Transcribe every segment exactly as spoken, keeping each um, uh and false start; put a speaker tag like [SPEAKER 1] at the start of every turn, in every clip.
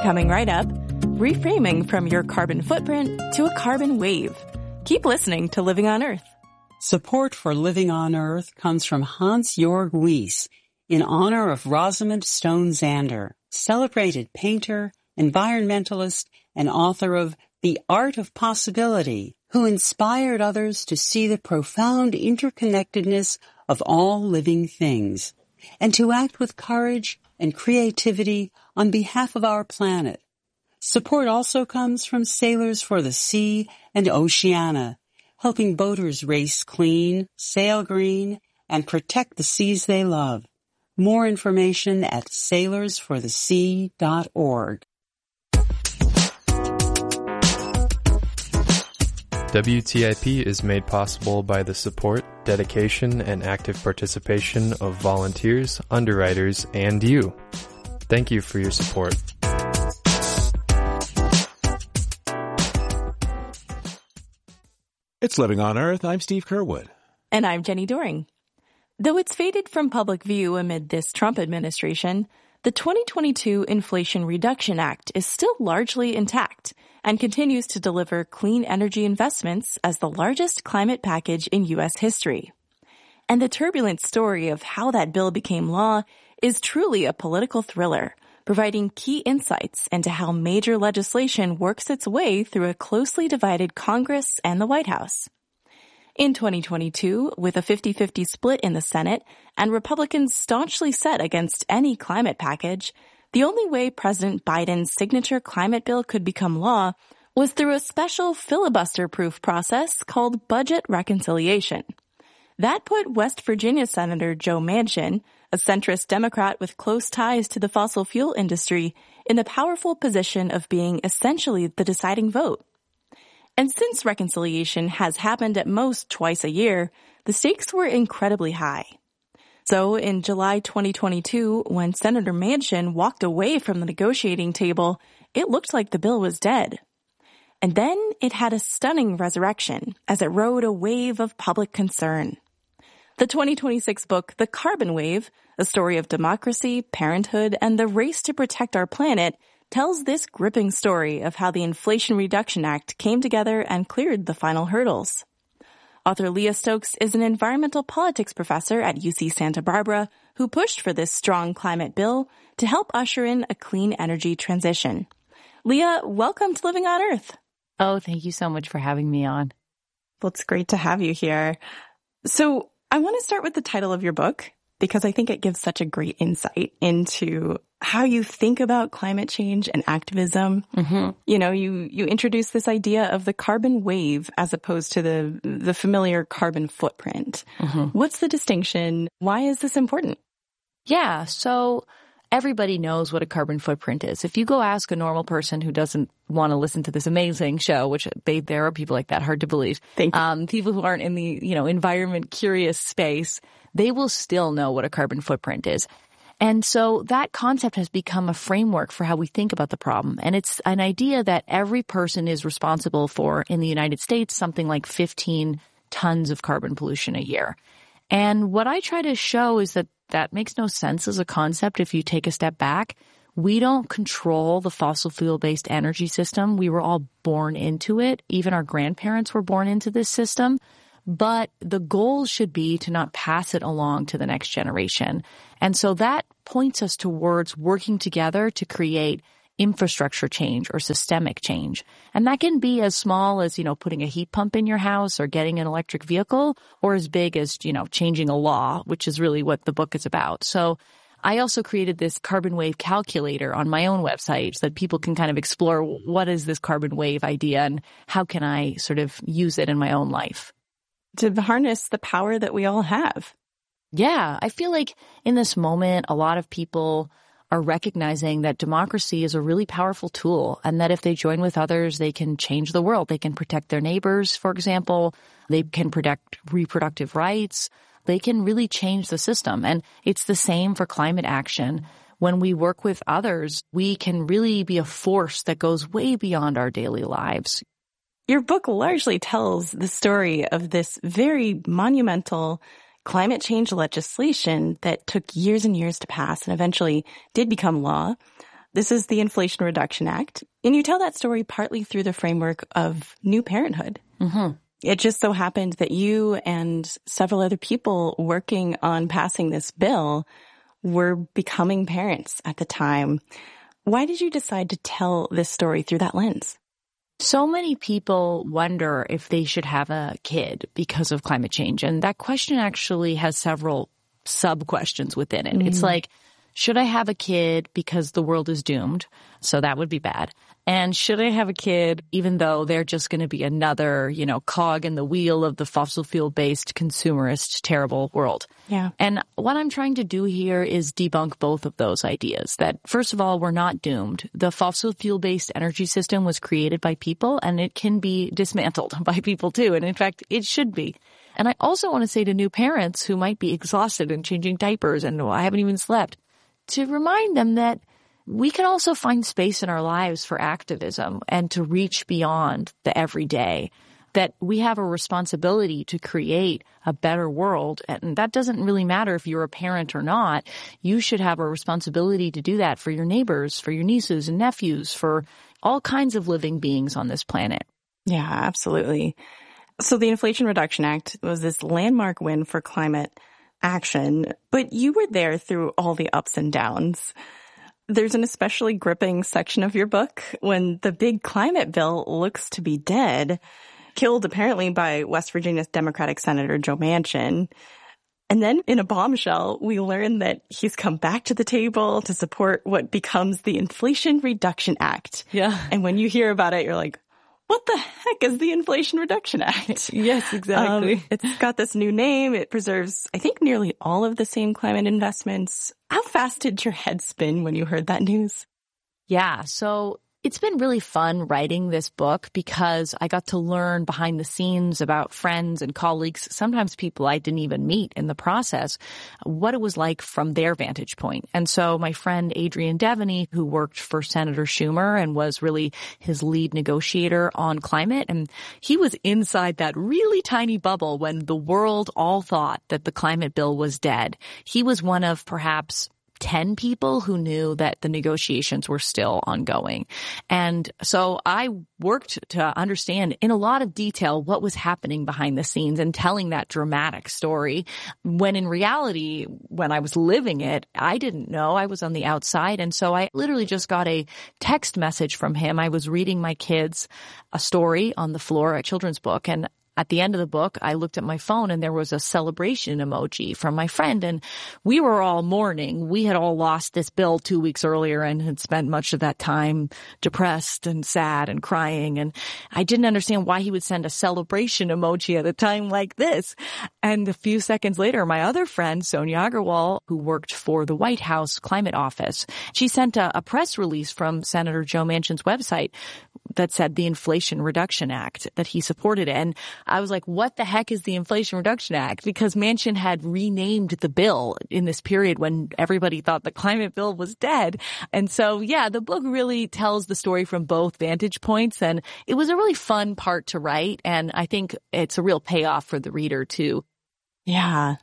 [SPEAKER 1] Coming right up, reframing from your carbon footprint to a carbon wave. Keep listening to Living on Earth.
[SPEAKER 2] Support for Living on Earth comes from Hans-Jörg Wyss in honor of Rosamund Stone Zander, celebrated painter, environmentalist, and author of The Art of Possibility, who inspired others to see the profound interconnectedness of all living things and to act with courage and creativity on behalf of our planet. Support also comes from Sailors for the Sea and Oceana, helping boaters race clean, sail green, and protect the seas they love. More information at sailors for the sea dot org.
[SPEAKER 3] W T I P is made possible by the support, dedication, and active participation of volunteers, underwriters, and you. Thank you for your support.
[SPEAKER 4] It's Living on Earth. I'm Steve Curwood.
[SPEAKER 1] And I'm Jenny Doring. Though it's faded from public view amid this Trump administration, the twenty twenty-two Inflation Reduction Act is still largely intact and continues to deliver clean energy investments as the largest climate package in U S history. And the turbulent story of how that bill became law is truly a political thriller, providing key insights into how major legislation works its way through a closely divided Congress and the White House. In twenty twenty-two, with a fifty-fifty split in the Senate and Republicans staunchly set against any climate package, the only way President Biden's signature climate bill could become law was through a special filibuster-proof process called budget reconciliation. That put West Virginia Senator Joe Manchin, a centrist Democrat with close ties to the fossil fuel industry, in the powerful position of being essentially the deciding vote. And since reconciliation has happened at most twice a year, the stakes were incredibly high. So in July twenty twenty-two, when Senator Manchin walked away from the negotiating table, it looked like the bill was dead. And then it had a stunning resurrection as it rode a wave of public concern. The twenty twenty-six book, The Carbon Wave, a story of democracy, parenthood, and the race to protect our planet, tells this gripping story of how the Inflation Reduction Act came together and cleared the final hurdles. Author Leah Stokes is an environmental politics professor at U C Santa Barbara who pushed for this strong climate bill to help usher in a clean energy transition. Leah, welcome to Living on Earth.
[SPEAKER 5] Oh, thank you so much for having me on.
[SPEAKER 1] Well, it's great to have you here. So I want to start with the title of your book because I think it gives such a great insight into how you think about climate change and activism. Mm-hmm. You know, you, you introduce this idea of the carbon wave as opposed to the, the familiar carbon footprint. Mm-hmm. What's the distinction? Why is this important?
[SPEAKER 5] Yeah. So everybody knows what a carbon footprint is. If you go ask a normal person who doesn't want to listen to this amazing show, which they, there are people like that, hard to believe.
[SPEAKER 1] Thank you.
[SPEAKER 5] Um, people who aren't in the, you know, environment curious space, they will still know what a carbon footprint is. And so that concept has become a framework for how we think about the problem. And it's an idea that every person is responsible for, in the United States, something like fifteen tons of carbon pollution a year. And what I try to show is that that makes no sense as a concept if you take a step back. We don't control the fossil fuel-based energy system. We were all born into it. Even our grandparents were born into this system. But the goal should be to not pass it along to the next generation. And so that points us towards working together to create infrastructure change or systemic change. And that can be as small as, you know, putting a heat pump in your house or getting an electric vehicle, or as big as, you know, changing a law, which is really what the book is about. So I also created this carbon wave calculator on my own website so that people can kind of explore what is this carbon wave idea and how can I sort of use it in my own life.
[SPEAKER 1] To harness the power that we all have.
[SPEAKER 5] Yeah, I feel like in this moment, a lot of people are recognizing that democracy is a really powerful tool and that if they join with others, they can change the world. They can protect their neighbors, for example. They can protect reproductive rights. They can really change the system. And it's the same for climate action. When we work with others, we can really be a force that goes way beyond our daily lives.
[SPEAKER 1] Your book largely tells the story of this very monumental climate change legislation that took years and years to pass and eventually did become law. This is the Inflation Reduction Act. And you tell that story partly through the framework of new parenthood.
[SPEAKER 5] Mm-hmm.
[SPEAKER 1] It just so happened that you and several other people working on passing this bill were becoming parents at the time. Why did you decide to tell this story through that lens?
[SPEAKER 5] So many people wonder if they should have a kid because of climate change. And that question actually has several sub-questions within it. Mm. It's like, should I have a kid because the world is doomed? So that would be bad. And should I have a kid even though they're just going to be another, you know, cog in the wheel of the fossil fuel-based, consumerist, terrible world?
[SPEAKER 1] Yeah.
[SPEAKER 5] And what I'm trying to do here is debunk both of those ideas. That, first of all, we're not doomed. The fossil fuel-based energy system was created by people, and it can be dismantled by people too. And in fact, it should be. And I also want to say to new parents who might be exhausted and changing diapers and, oh, I haven't even slept, to remind them that we can also find space in our lives for activism and to reach beyond the everyday, that we have a responsibility to create a better world. And that doesn't really matter if you're a parent or not. You should have a responsibility to do that for your neighbors, for your nieces and nephews, for all kinds of living beings on this planet.
[SPEAKER 1] Yeah, absolutely. So the Inflation Reduction Act was this landmark win for climate action, but you were there through all the ups and downs. There's an especially gripping section of your book when the big climate bill looks to be dead, killed apparently by West Virginia's Democratic Senator Joe Manchin. And then in a bombshell, we learn that he's come back to the table to support what becomes the Inflation Reduction Act.
[SPEAKER 5] Yeah.
[SPEAKER 1] And when you hear about it, you're like, what the heck is the Inflation Reduction Act?
[SPEAKER 5] Yes, exactly.
[SPEAKER 1] Um, it's got this new name. It preserves, I think, nearly all of the same climate investments. How fast did your head spin when you heard that news?
[SPEAKER 5] Yeah, so it's been really fun writing this book because I got to learn behind the scenes about friends and colleagues, sometimes people I didn't even meet in the process, what it was like from their vantage point. And so my friend Adrian Devaney, who worked for Senator Schumer and was really his lead negotiator on climate, and he was inside that really tiny bubble when the world all thought that the climate bill was dead. He was one of perhaps ten people who knew that the negotiations were still ongoing. And so I worked to understand in a lot of detail what was happening behind the scenes and telling that dramatic story, when in reality, when I was living it, I didn't know. I was on the outside. And so I literally just got a text message from him. I was reading my kids a story on the floor, a children's book, and at the end of the book, I looked at my phone and there was a celebration emoji from my friend, and we were all mourning. We had all lost this bill two weeks earlier and had spent much of that time depressed and sad and crying. And I didn't understand why he would send a celebration emoji at a time like this. And a few seconds later, my other friend, Sonia Agarwal, who worked for the White House Climate Office, she sent a, a press release from Senator Joe Manchin's website that said the Inflation Reduction Act, that he supported it. And I was like, what the heck is the Inflation Reduction Act? Because Manchin had renamed the bill in this period when everybody thought the climate bill was dead. And so, yeah, the book really tells the story from both vantage points. And it was a really fun part to write. And I think it's a real payoff for the reader, too.
[SPEAKER 1] Yeah.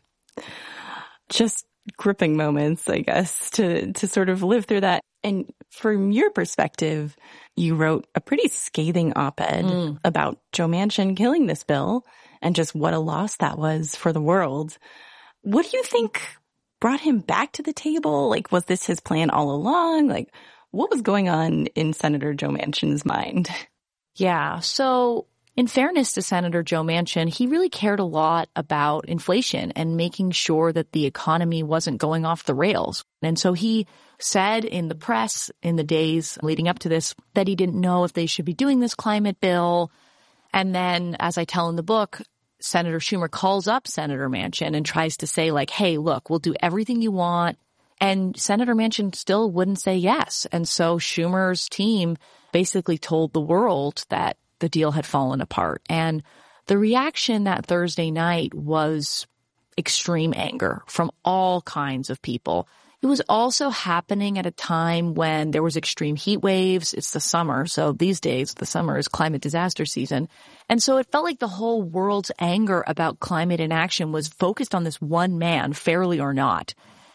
[SPEAKER 1] Just gripping moments, I guess, to, to sort of live through that. And from your perspective, you wrote a pretty scathing op-ed mm. about Joe Manchin killing this bill and just what a loss that was for the world. What do you think brought him back to the table? Like, was this his plan all along? Like, what was going on in Senator Joe Manchin's mind?
[SPEAKER 5] Yeah, so in fairness to Senator Joe Manchin, he really cared a lot about inflation and making sure that the economy wasn't going off the rails. And so he said in the press in the days leading up to this that he didn't know if they should be doing this climate bill. And then, as I tell in the book, Senator Schumer calls up Senator Manchin and tries to say, like, hey, look, we'll do everything you want. And Senator Manchin still wouldn't say yes. And so Schumer's team basically told the world that the deal had fallen apart. And the reaction that Thursday night was extreme anger from all kinds of people. It was also happening at a time when there was extreme heat waves. It's the summer. So these days, the summer is climate disaster season. And so it felt like the whole world's anger about climate inaction was focused on this one man, fairly or not.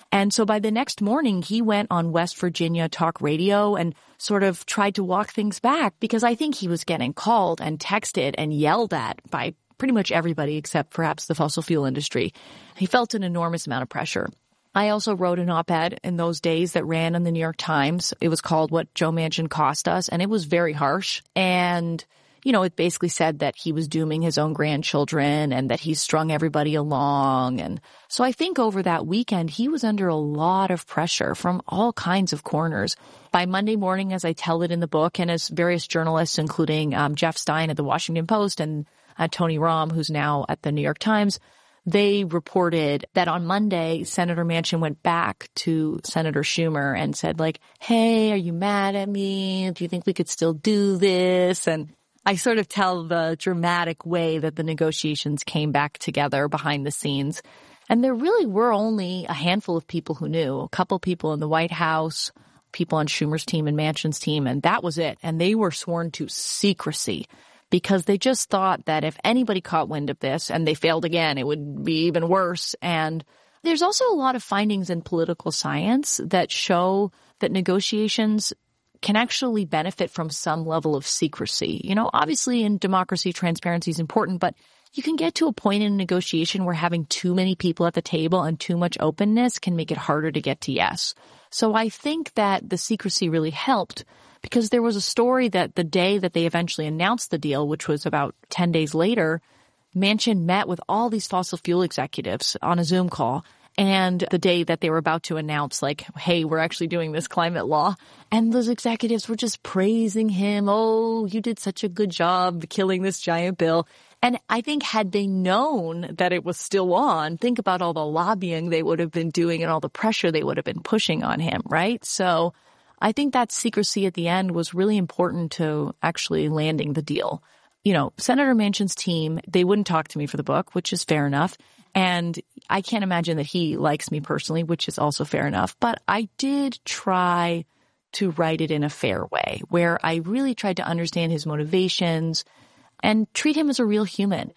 [SPEAKER 5] And so by the next morning, he went on West Virginia talk radio and sort of tried to walk things back because I think he was getting called and texted and yelled at by pretty much everybody except perhaps the fossil fuel industry. He felt an enormous amount of pressure. I also wrote an op-ed in those days that ran in the New York Times. It was called What Joe Manchin Cost Us, and it was very harsh. And, you know, it basically said that he was dooming his own grandchildren and that he strung everybody along. And so I think over that weekend, he was under a lot of pressure from all kinds of corners. By Monday morning, as I tell it in the book, and as various journalists, including um, Jeff Stein at the Washington Post and uh, Tony Romm, who's now at the New York Times, they reported that on Monday, Senator Manchin went back to Senator Schumer and said, like, hey, are you mad at me? Do you think we could still do this? And I sort of tell the dramatic way that the negotiations came back together behind the scenes. And there really were only a handful of people who knew, a couple people in the White House, people on Schumer's team and Manchin's team, and that was it. And they were sworn to secrecy, because they just thought that if anybody caught wind of this and they failed again, it would be even worse. And there's also a lot of findings in political science that show that negotiations can actually benefit from some level of secrecy. You know, obviously in democracy, transparency is important, but you can get to a point in a negotiation where having too many people at the table and too much openness can make it harder to get to yes. So I think that the secrecy really helped, because there was a story that the day that they eventually announced the deal, which was about ten days later, Manchin met with all these fossil fuel executives on a Zoom call. And the day that they were about to announce, like, hey, we're actually doing this climate law. And those executives were just praising him. Oh, you did such a good job killing this giant bill. And I think had they known that it was still on, think about all the lobbying they would have been doing and all the pressure they would have been pushing on him, right? So I think that secrecy at the end was really important to actually landing the deal. You know, Senator Manchin's team, they wouldn't talk to me for the book, which is fair enough. And I can't imagine that he likes me personally, which is also fair enough. But I did try to write it in a fair way, where I really tried to understand his motivations and treat him as a real human.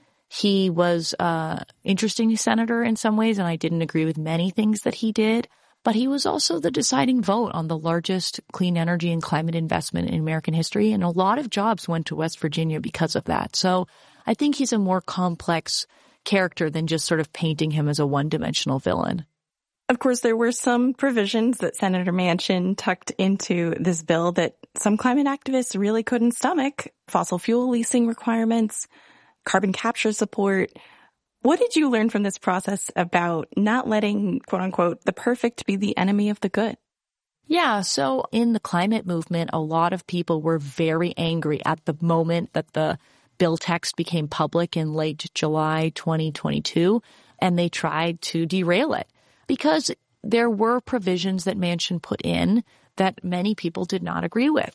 [SPEAKER 5] He was an interesting senator in some ways, and I didn't agree with many things that he did. But he was also the deciding vote on the largest clean energy and climate investment in American history. And a lot of jobs went to West Virginia because of that. So I think he's a more complex character than just sort of painting him as a one-dimensional villain.
[SPEAKER 1] Of course, there were some provisions that Senator Manchin tucked into this bill that some climate activists really couldn't stomach. Fossil fuel leasing requirements, carbon capture support. What did you learn from this process about not letting, quote unquote, the perfect be the enemy of the good?
[SPEAKER 5] Yeah, so in the climate movement, a lot of people were very angry at the moment that the bill text became public in late July twenty twenty-two, and they tried to derail it because there were provisions that Manchin put in that many people did not agree with.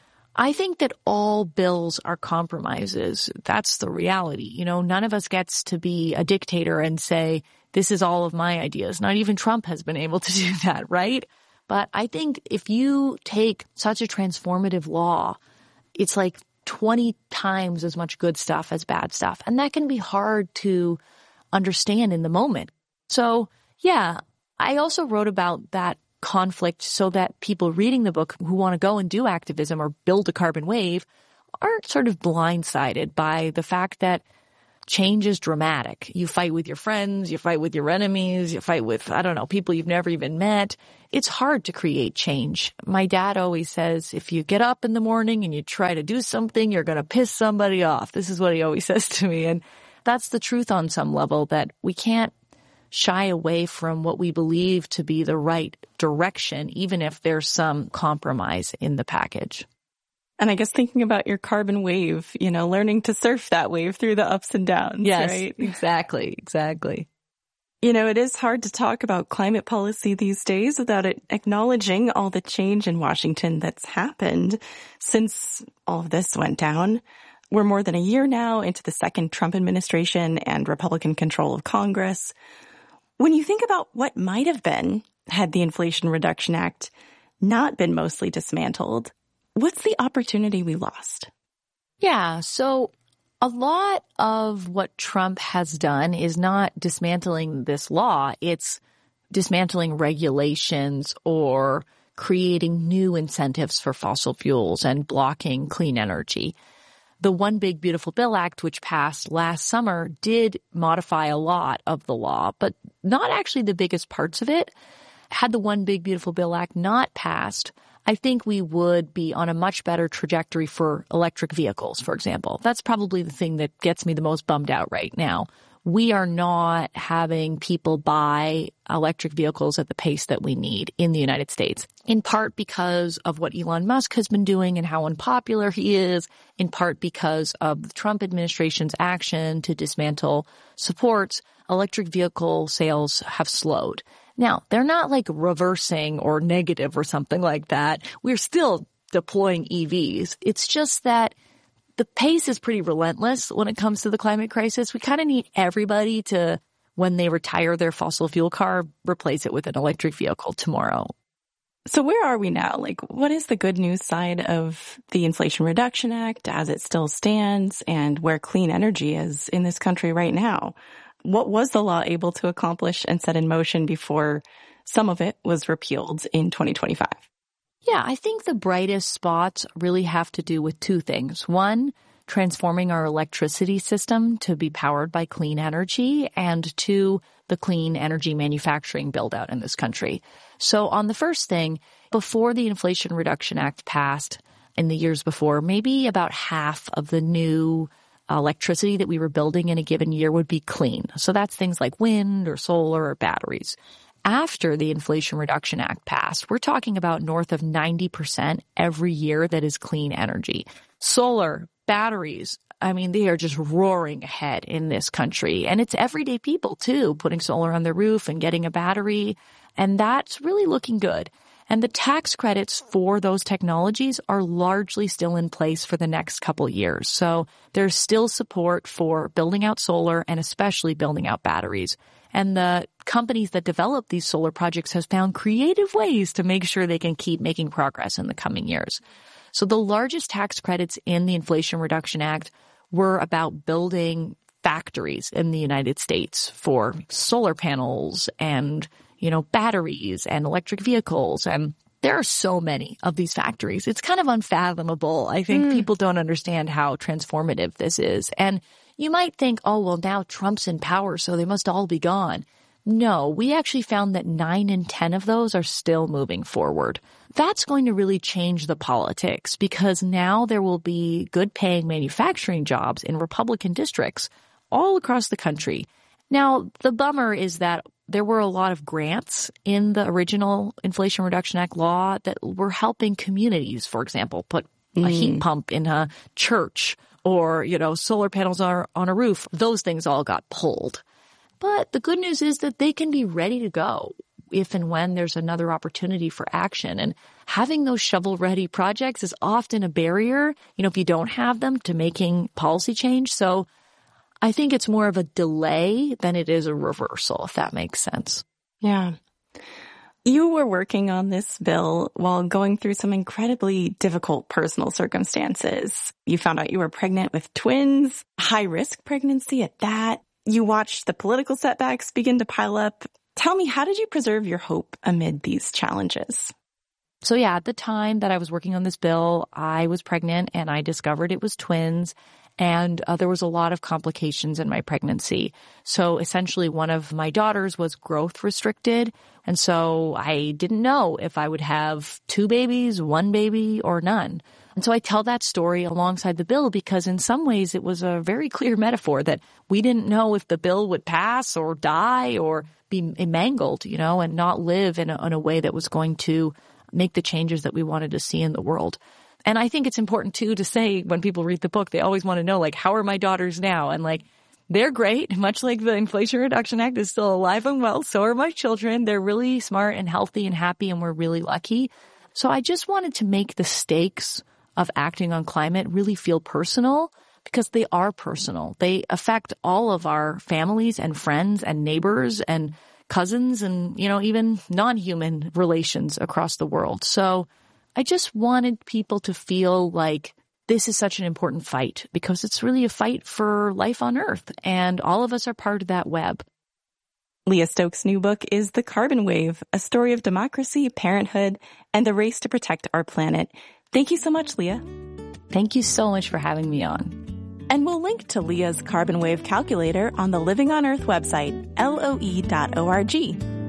[SPEAKER 5] I think that all bills are compromises. That's the reality. You know, none of us gets to be a dictator and say, this is all of my ideas. Not even Trump has been able to do that, right? But I think if you take such a transformative law, it's like twenty times as much good stuff as bad stuff. And that can be hard to understand in the moment. So, yeah, I also wrote about that conflict so that people reading the book who want to go and do activism or build a carbon wave aren't sort of blindsided by the fact that change is dramatic. You fight with your friends, you fight with your enemies, you fight with, I don't know, people you've never even met. It's hard to create change. My dad always says, if you get up in the morning and you try to do something, you're going to piss somebody off. This is what he always says to me. And that's the truth on some level, that we can't shy away from what we believe to be the right direction, even if there's some compromise in the package.
[SPEAKER 1] And I guess thinking about your carbon wave, you know, learning to surf that wave through the ups and downs,
[SPEAKER 5] yes,
[SPEAKER 1] right?
[SPEAKER 5] Exactly, exactly.
[SPEAKER 1] You know, it is hard to talk about climate policy these days without it acknowledging all the change in Washington that's happened since all of this went down. We're more than a year now into the second Trump administration and Republican control of Congress. When you think about what might have been had the Inflation Reduction Act not been mostly dismantled, what's the opportunity we lost?
[SPEAKER 5] Yeah, so a lot of what Trump has done is not dismantling this law. It's dismantling regulations or creating new incentives for fossil fuels and blocking clean energy. The One Big Beautiful Bill Act, which passed last summer, did modify a lot of the law, but not actually the biggest parts of it. Had the One Big Beautiful Bill Act not passed, I think we would be on a much better trajectory for electric vehicles, for example. That's probably the thing that gets me the most bummed out right now. We are not having people buy electric vehicles at the pace that we need in the United States, in part because of what Elon Musk has been doing and how unpopular he is, in part because of the Trump administration's action to dismantle supports. Electric vehicle sales have slowed. Now, they're not like reversing or negative or something like that. We're still deploying E Vs. It's just that the pace is pretty relentless when it comes to the climate crisis. We kind of need everybody to, when they retire their fossil fuel car, replace it with an electric vehicle tomorrow.
[SPEAKER 1] So where are we now? Like, what is the good news side of the Inflation Reduction Act as it still stands and where clean energy is in this country right now? What was the law able to accomplish and set in motion before some of it was repealed in twenty twenty-five?
[SPEAKER 5] Yeah, I think the brightest spots really have to do with two things. One, transforming our electricity system to be powered by clean energy, and two, the clean energy manufacturing build out in this country. So on the first thing, before the Inflation Reduction Act passed in the years before, maybe about half of the new electricity that we were building in a given year would be clean. So that's things like wind or solar or batteries. After the Inflation Reduction Act passed, we're talking about north of ninety percent every year that is clean energy. Solar, batteries, I mean, they are just roaring ahead in this country. And it's everyday people, too, putting solar on their roof and getting a battery. And that's really looking good. And the tax credits for those technologies are largely still in place for the next couple years. So there's still support for building out solar and especially building out batteries. And the companies that develop these solar projects have found creative ways to make sure they can keep making progress in the coming years. So the largest tax credits in the Inflation Reduction Act were about building factories in the United States for solar panels and, you know, batteries and electric vehicles. And there are so many of these factories. It's kind of unfathomable. I think mm. people don't understand how transformative this is. And you might think, oh, well, now Trump's in power, so they must all be gone. No, we actually found that nine in ten of those are still moving forward. That's going to really change the politics because now there will be good paying manufacturing jobs in Republican districts all across the country. Now, the bummer is that there were a lot of grants in the original Inflation Reduction Act law that were helping communities, for example, put a mm. heat pump in a church or, you know, solar panels are on a roof. Those things all got pulled. But the good news is that they can be ready to go if and when there's another opportunity for action. And having those shovel-ready projects is often a barrier, you know, if you don't have them, to making policy change. So I think it's more of a delay than it is a reversal, if that makes sense.
[SPEAKER 1] Yeah. You were working on this bill while going through some incredibly difficult personal circumstances. You found out you were pregnant with twins, high-risk pregnancy at that. You watched the political setbacks begin to pile up. Tell me, how did you preserve your hope amid these challenges?
[SPEAKER 5] So yeah, at the time that I was working on this bill, I was pregnant and I discovered it was twins. And uh, there was a lot of complications in my pregnancy. So essentially one of my daughters was growth restricted. And so I didn't know if I would have two babies, one baby, or none. And so I tell that story alongside the bill because in some ways it was a very clear metaphor that we didn't know if the bill would pass or die or be mangled, you know, and not live in a, in a way that was going to make the changes that we wanted to see in the world. And I think it's important, too, to say when people read the book, they always want to know, like, how are my daughters now? And, like, they're great. Much like the Inflation Reduction Act is still alive and well, so are my children. They're really smart and healthy and happy, and we're really lucky. So I just wanted to make the stakes of acting on climate really feel personal because they are personal. They affect all of our families and friends and neighbors and cousins and, you know, even non-human relations across the world. So I just wanted people to feel like this is such an important fight because it's really a fight for life on Earth, and all of us are part of that web.
[SPEAKER 1] Leah Stokes' new book is The Carbon Wave, a story of democracy, parenthood, and the race to protect our planet. Thank you so much, Leah.
[SPEAKER 5] Thank you so much for having me on.
[SPEAKER 1] And we'll link to Leah's Carbon Wave calculator on the Living on Earth website, L O E dot org.